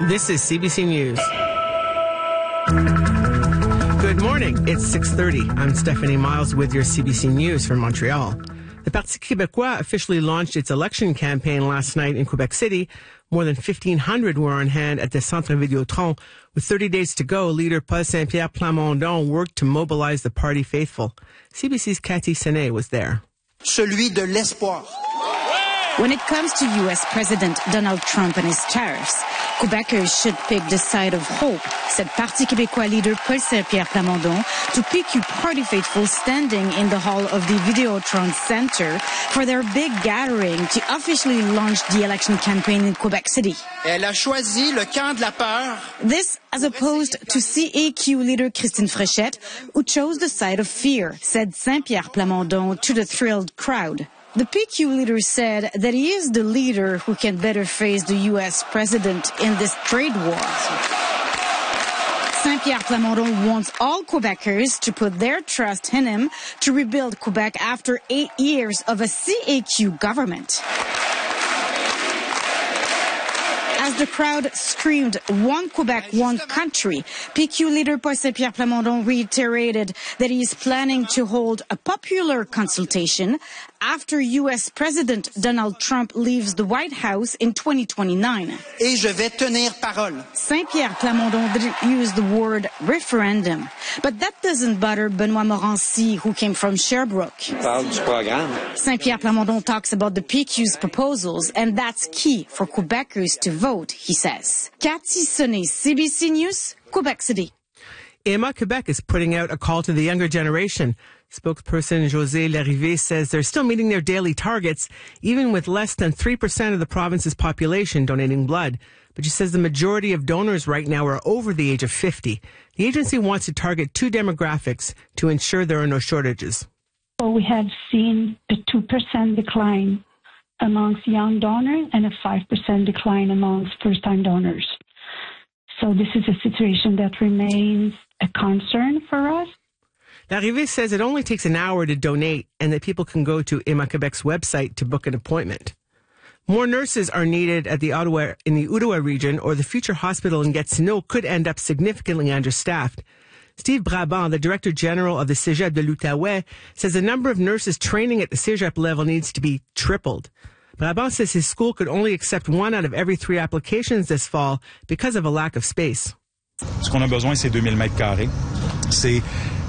This is CBC News. Good morning. It's 6:30. I'm Stephanie Miles with your CBC News from Montreal. The Parti Québécois officially launched its election campaign last night in Quebec City. More than 1,500 were on hand at the Centre Vidéotron. With 30 days to go, leader Paul Saint-Pierre Plamondon worked to mobilize the party faithful. CBC's Cathy Senet was there. Celui de l'espoir. When it comes to U.S. President Donald Trump and his tariffs, Quebecers should pick the side of hope, said Parti Québécois leader Paul Saint-Pierre Plamondon to PQ party faithful standing in the hall of the Vidéotron Center for their big gathering to officially launch the election campaign in Quebec City. Elle a choisi le camp de la peur. This as opposed to CAQ leader Christine Fréchette, who chose the side of fear, said Saint-Pierre Plamondon to the thrilled crowd. The PQ leader said that he is the leader who can better face the U.S. president in this trade war. Saint-Pierre Plamondon wants all Quebecers to put their trust in him to rebuild Quebec after 8 years of a CAQ government. As the crowd screamed, "One Quebec, one country," PQ leader Paul Saint-Pierre Plamondon reiterated that he is planning to hold a popular consultation after U.S. President Donald Trump leaves the White House in 2029. Et je vais tenir parole. Saint-Pierre Plamondon didn't use the word referendum, but that doesn't bother Benoit Morancy, who came from Sherbrooke. Saint-Pierre Plamondon talks about the PQ's proposals, and that's key for Quebecers to vote, he says. Cathy Senet, CBC News, Quebec City. Emma Quebec is putting out a call to the younger generation. Spokesperson José Larrivée says they're still meeting their daily targets, even with less than 3% of the province's population donating blood. But she says the majority of donors right now are over the age of 50. The agency wants to target two demographics to ensure there are no shortages. So we have seen a 2% decline amongst young donors and a 5% decline amongst first-time donors. So this is a situation that remains a concern for us. Larrivée says it only takes an hour to donate and that people can go to Emma Quebec's website to book an appointment. More nurses are needed at the Ottawa region, or the future hospital in Gatineau could end up significantly understaffed. Steve Brabant, the Director General of the Cégep de l'Outaouais, says the number of nurses training at the Cégep level needs to be tripled. Brabant says his school could only accept 1 out of every 3 applications this fall because of a lack of space. Ce qu'on a besoin, c'est 2000 mètres carrés. C'est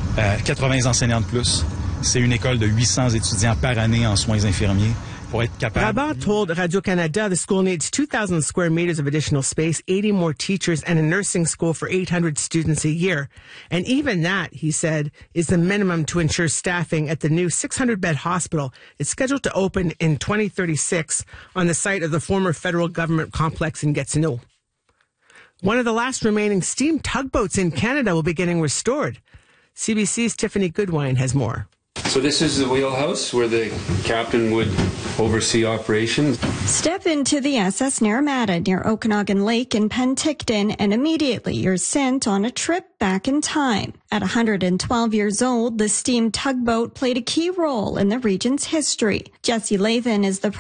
80 enseignants de plus. C'est une école de 800 étudiants par année en soins infirmiers. Brabant told Radio-Canada the school needs 2,000 square meters of additional space, 80 more teachers, and a nursing school for 800 students a year. And even that, he said, is the minimum to ensure staffing at the new 600-bed hospital. It's scheduled to open in 2036 on the site of the former federal government complex in Gatineau. One of the last remaining steam tugboats in Canada will be getting restored. CBC's Tiffany Goodwine has more. So this is the wheelhouse where the captain would oversee operations. Step into the SS Naramata near Okanagan Lake in Penticton, and immediately you're sent on a trip back in time. At 112 years old, the steam tugboat played a key role in the region's history. Jesse Lavin is the